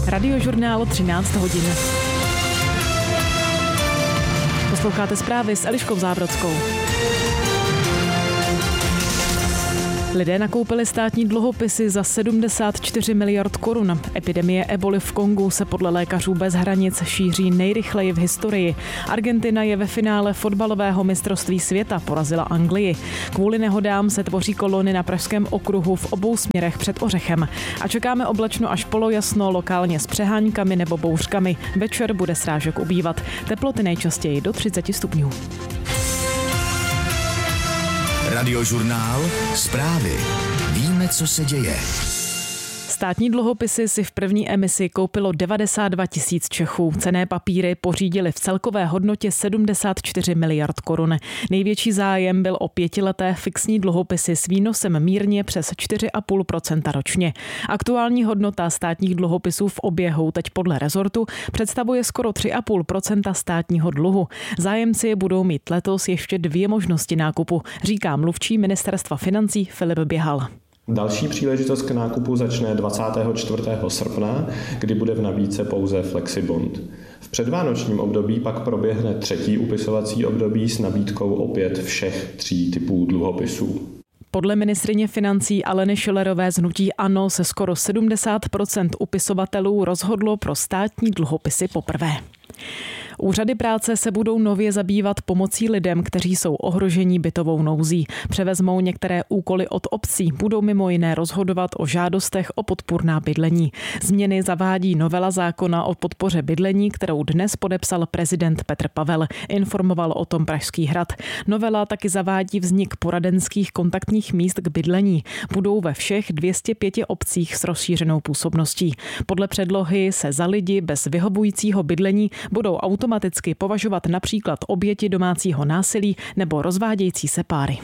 Radiožurnál 13 hodin. Posloucháte zprávy s Eliškou Zábrodskou. Lidé nakoupili státní dluhopisy za 74 miliard korun. Epidemie eboly v Kongu se podle lékařů bez hranic šíří nejrychleji v historii. Argentina je ve finále fotbalového mistrovství světa, porazila Anglii. Kvůli nehodám se tvoří kolony na Pražském okruhu v obou směrech před Ořechem. A čekáme oblačno až polojasno, lokálně s přeháňkami nebo bouřkami. Večer bude srážek ubývat. Teploty nejčastěji do 30 stupňů. Radiožurnál, zprávy. Víme, co se děje. Státní dluhopisy si v první emisi koupilo 92 tisíc Čechů. Cenné papíry pořídili v celkové hodnotě 74 miliard korun. Největší zájem byl o 5leté fixní dluhopisy s výnosem mírně přes 4,5% ročně. Aktuální hodnota státních dluhopisů v oběhu teď podle rezortu představuje skoro 3,5% státního dluhu. Zájemci budou mít letos ještě 2 možnosti nákupu, říká mluvčí ministerstva financí Filip Běhal. Další příležitost k nákupu začne 24. srpna, kdy bude v nabídce pouze Flexibond. V předvánočním období pak proběhne 3. upisovací období s nabídkou opět všech 3 typů dluhopisů. Podle ministryně financí Aleny Schillerové z hnutí ANO se skoro 70% upisovatelů rozhodlo pro státní dluhopisy poprvé. Úřady práce se budou nově zabývat pomocí lidem, kteří jsou ohrožení bytovou nouzí. Převezmou některé úkoly od obcí, budou mimo jiné rozhodovat o žádostech o podpůrná bydlení. Změny zavádí novela zákona o podpoře bydlení, kterou dnes podepsal prezident Petr Pavel. Informoval o tom Pražský hrad. Novela taky zavádí vznik poradenských kontaktních míst k bydlení. Budou ve všech 205 obcích s rozšířenou působností. Podle předlohy se za lidi bez vyhovujícího bydlení budou automaticky považovat například oběti domácího násilí nebo rozvádějící se páry.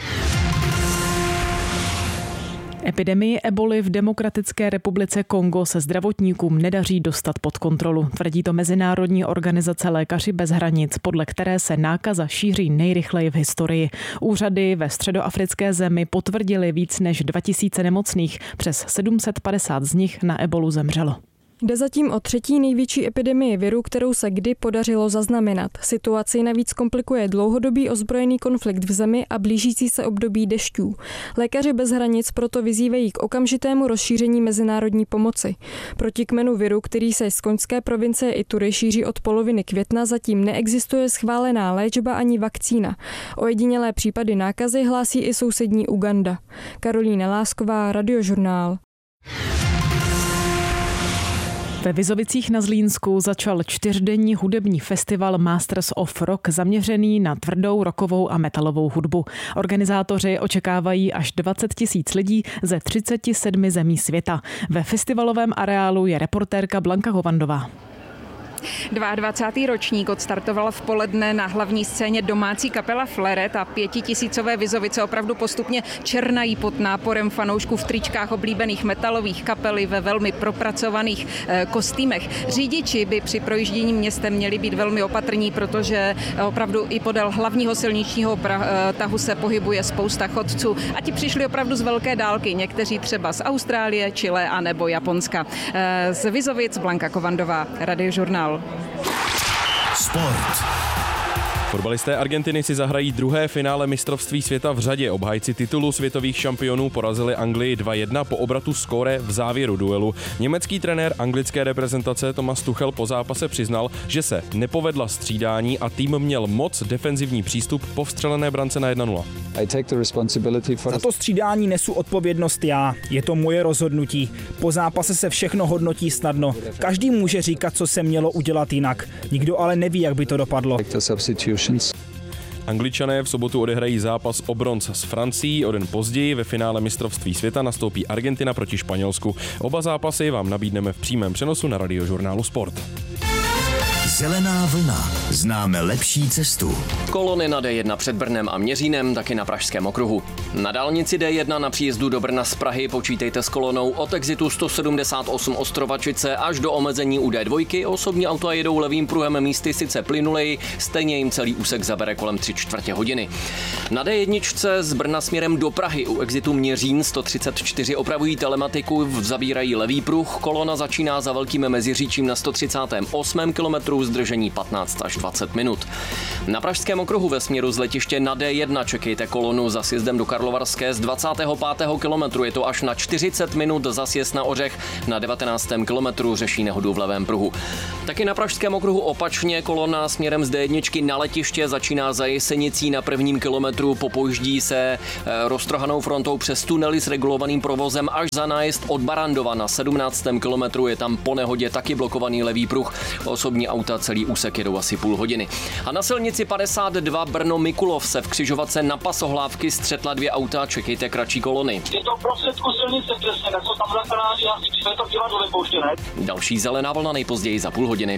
Epidemii eboly v Demokratické republice Kongo se zdravotníkům nedaří dostat pod kontrolu. Tvrdí to mezinárodní organizace Lékaři bez hranic, podle které se nákaza šíří nejrychleji v historii. Úřady ve středoafrické zemi potvrdily víc než 2000 nemocných, přes 750 z nich na ebolu zemřelo. Jde zatím o 3. největší epidemii viru, kterou se kdy podařilo zaznamenat. Situaci navíc komplikuje dlouhodobý ozbrojený konflikt v zemi a blížící se období dešťů. Lékaři bez hranic proto vyzývají k okamžitému rozšíření mezinárodní pomoci. Proti kmenu viru, který se z koňské provincie Itury šíří od poloviny května, zatím neexistuje schválená léčba ani vakcína. Ojedinělé případy nákazy hlásí i sousední Uganda. Karolína Lásková, Radiožurnál. Ve Vizovicích na Zlínsku začal 4denní hudební festival Masters of Rock zaměřený na tvrdou rockovou a metalovou hudbu. Organizátoři očekávají až 20 000 lidí ze 37 zemí světa. Ve festivalovém areálu je reportérka Blanka Hovandová. 22. ročník odstartoval v poledne na hlavní scéně domácí kapela Fleret a 5000ové Vizovice opravdu postupně černají pod náporem fanoušků v tričkách oblíbených metalových kapely ve velmi propracovaných kostýmech. Řidiči by při projíždění městem měli být velmi opatrní, protože opravdu i podél hlavního silničního tahu se pohybuje spousta chodců a ti přišli opravdu z velké dálky, někteří třeba z Austrálie, Chile a nebo Japonska. Z Vizovic Blanka Kovandová, Radiožurnál. Sport. Fotbalisté Argentiny si zahrají druhé finále mistrovství světa v řadě. Obhájci titulu světových šampionů porazili Anglii 2-1 po obratu skóre v závěru duelu. Německý trenér anglické reprezentace Thomas Tuchel po zápase přiznal, že se nepovedla střídání a tým měl moc defenzivní přístup po vstřelené brance na 1-0. Za to střídání nesu odpovědnost já. Je to moje rozhodnutí. Po zápase se všechno hodnotí snadno. Každý může říkat, co se mělo udělat jinak. Nikdo ale neví, jak by to dopadlo. Angličané v sobotu odehrají zápas o bronz s Francií, o den později ve finále mistrovství světa nastoupí Argentina proti Španělsku. Oba zápasy vám nabídneme v přímém přenosu na Radiožurnálu Sport. Zelená vlna. Známe lepší cestu. Kolony na D1 před Brnem a Měřínem, taky na Pražském okruhu. Na dálnici D1 na příjezdu do Brna z Prahy počítejte s kolonou od exitu 178 Ostrovačice až do omezení u D2. Osobní auta jedou levým pruhem, místy sice plynuleji, stejně jim celý úsek zabere kolem 3/4 hodiny. Na D1 z Brna směrem do Prahy u exitu Měřín 134 opravují telematiku, zabírají levý pruh, kolona začíná za Velkým Meziříčím na 138. kilometru, zdržení 15 až 20 minut. Na Pražském okruhu ve směru z letiště na D1 čekejte kolonu za sjezdem do Karlovarské z 25. kilometru, je to až na 40 minut, za sjezd na Ořech na 19. kilometru, řeší nehodu v levém pruhu. Taky na Pražském okruhu opačně kolona směrem z D1 na letiště začíná za Jesenicí na 1. kilometru, popoždí se roztrhanou frontou přes tunely s regulovaným provozem až za nájezd od Barandova na 17. kilometru, je tam po nehodě taky blokovaný levý pruh. Osobní auta celý úsek jedou asi půl hodiny. A na silnici 52 Brno-Mikulov se v křižovatce na pasohlávky střetla dvě auta, čekejte kratší kolony. Je to prostředku silnice přesně, tak co tam zakanáří asi přijde to divadlo vypouštěné. Další zelená vlna nejpozději za půl hodiny.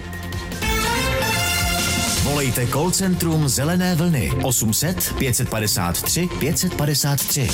Volejte call centrum Zelené vlny 800 553 553.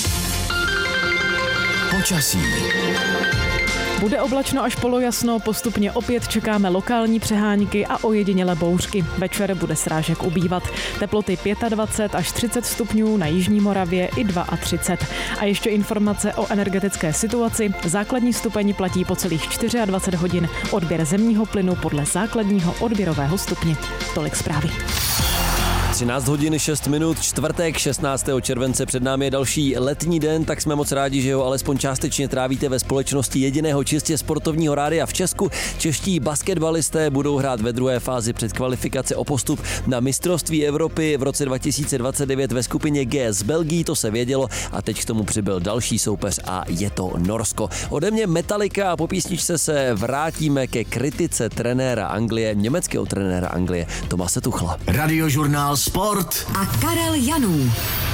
Počasí. Bude oblačno až polojasno, postupně opět čekáme lokální přehánky a ojedinělé bouřky. Večer bude srážek ubývat. Teploty 25 až 30 stupňů na jižní Moravě i 32. A ještě informace o energetické situaci. Základní stupeň platí po celých 24 hodin. Odběr zemního plynu podle základního odběrového stupně. Tolik zprávy. 13 hodin 6 minut, čtvrtek 16. července, před námi je další letní den, tak jsme moc rádi, že ho alespoň částečně trávíte ve společnosti jediného čistě sportovního rádia v Česku. Čeští basketbalisté budou hrát ve druhé fázi předkvalifikace o postup na mistrovství Evropy v roce 2029 ve skupině G z Belgii, to se vědělo a teď k tomu přibyl další soupeř a je to Norsko. Ode mě Metallica a po písničce se vrátíme ke kritice trenéra Anglie, německého trenéra Anglie, Thomase Tuchla. Radiožurnál Sport a Karel Janů.